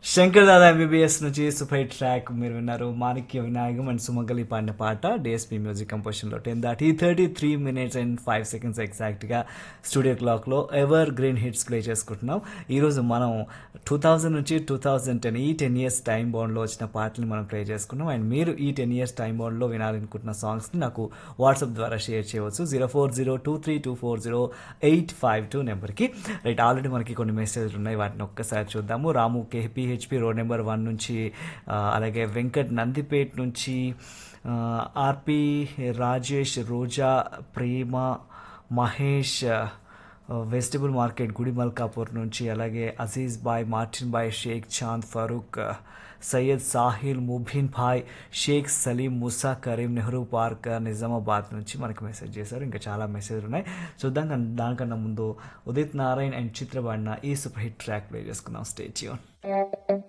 Shankar Dada MBBS నుంచి super hit track మీరు విన్నారు. మాణిక్య వినాయకం అండ్ సుమంగలి పాడిన పాట డిఎస్పీ మ్యూజిక్ కంపోజిషన్లో 10:33 అండ్ 5 సెకండ్స్ ఎగ్జాక్ట్గా స్టూడియో క్లాక్లో ఎవర్ గ్రీన్ హిట్స్ ప్లే చేసుకుంటున్నాం. ఈరోజు మనం 2000 నుంచి 2010 ఈ 10 ఇయర్స్ టైం బౌండ్లో వచ్చిన పాటలు మనం ప్లే చేసుకున్నాం. అండ్ మీరు ఈ 10 ఇయర్స్ టైం బౌండ్లో వినాలనుకుంటున్న సాంగ్స్ని నాకు వాట్సాప్ ద్వారా షేర్ చేయవచ్చు 0402324085 నెంబర్కి. రైట్, ఆల్రెడీ మనకి కొన్ని మెసేజ్లు ఉన్నాయి, వాటిని ఒక్కసారి చూద్దాము. రాము కేపీహెచ్పి రోడ్ నెంబర్ 1 నుంచి, అలాగే వెంకట్ నందిపేట్ నుంచి, ఆర్పి రాజేష్, రోజా, ప్రేమ, మహేష్ వెజిటబుల్ మార్కెట్ గుడి మల్కాపూర్ నుంచి, అలాగే Aziz bye, Martin bye, Sheikh Chand, Farooq, Syed Sahil, Mubeen భాయ్, షేక్ సలీం, ముసా కరీం, నెహ్రూ పార్క్, నిజామాబాద్ నుంచి మనకి మెసేజ్ చేశారు. ఇంకా చాలా మెసేజ్లు ఉన్నాయి, చూద్దాం. కానీ దానికన్నా ముందు ఉదిత్ నారాయణ్ అండ్ చిత్రబాడిన ఈ సూపర్ హిట్ ట్రాక్ ప్లే చేసుకుందాం. Stay tune.